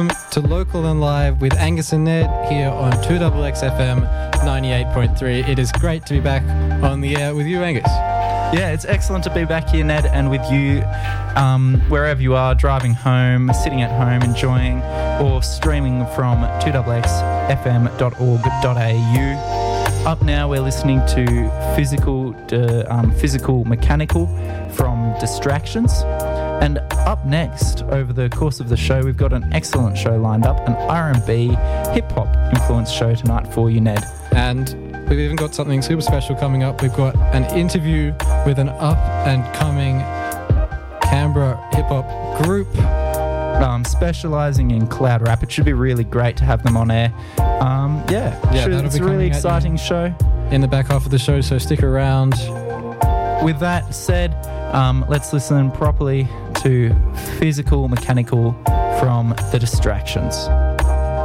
To Local and Live with Angus and Ned here on 2XXFM 98.3. It is great to be back on the air with you, Angus. Yeah, it's excellent to be back here, Ned, and with you wherever you are, driving home, sitting at home, enjoying, or streaming from 2xfm.org.au. Up now, we're listening to Physical Mechanical from Distractions. And up next, over the course of the show, we've got an excellent show lined up, an R&B hip-hop influenced show tonight for you, Ned. And we've even got something super special coming up. We've got an interview with an up-and-coming Canberra hip-hop group. Specialising in cloud rap. It should be really great to have them on air. It's a really exciting show. In the back half of the show, so stick around. With that said, let's listen properly to Physical Mechanical from The Distractions.